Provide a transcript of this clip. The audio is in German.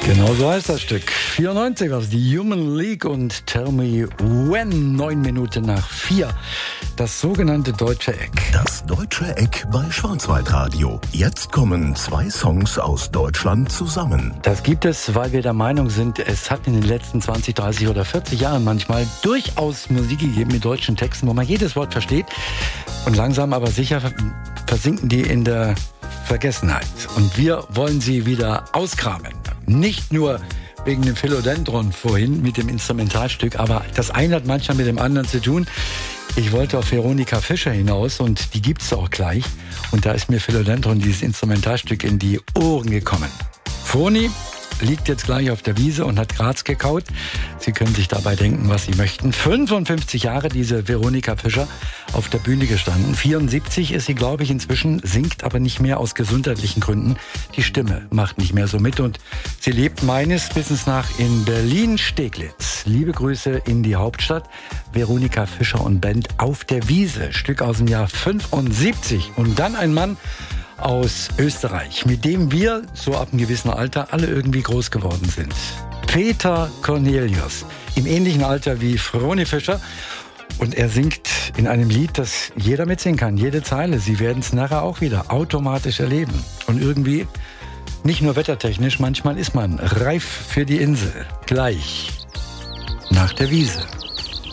Genau so heißt das Stück. 94 war es, die Human League und Tell Me When, 9 Minuten nach 4. Das sogenannte Deutsche Eck. Das Deutsche Eck bei Schwarzwaldradio. Jetzt kommen 2 Songs aus Deutschland zusammen. Das gibt es, weil wir der Meinung sind, es hat in den letzten 20, 30 oder 40 Jahren manchmal durchaus Musik gegeben mit deutschen Texten, wo man jedes Wort versteht. Und langsam aber sicher versinken die in der Vergessenheit. Und wir wollen sie wieder auskramen. Nicht nur wegen dem Philodendron vorhin mit dem Instrumentalstück, aber das eine hat manchmal mit dem anderen zu tun. Ich wollte auf Veronika Fischer hinaus und die gibt's auch gleich. Und da ist mir Philodendron, dieses Instrumentalstück, in die Ohren gekommen. Froni liegt jetzt gleich auf der Wiese und hat Graz gekaut. Sie können sich dabei denken, was Sie möchten. 55 Jahre diese Veronika Fischer auf der Bühne gestanden. 74 ist sie, glaube ich, inzwischen, singt aber nicht mehr aus gesundheitlichen Gründen. Die Stimme macht nicht mehr so mit und sie lebt meines Wissens nach in Berlin-Steglitz. Liebe Grüße in die Hauptstadt. Veronika Fischer und Band auf der Wiese. Stück aus dem Jahr 75. Und dann ein Mann aus Österreich, mit dem wir, so ab einem gewissen Alter, alle irgendwie groß geworden sind. Peter Cornelius, im ähnlichen Alter wie Froni Fischer. Und er singt in einem Lied, das jeder mitsingen kann, jede Zeile. Sie werden es nachher auch wieder automatisch erleben. Und irgendwie, nicht nur wettertechnisch, manchmal ist man reif für die Insel. Gleich nach der Wiese.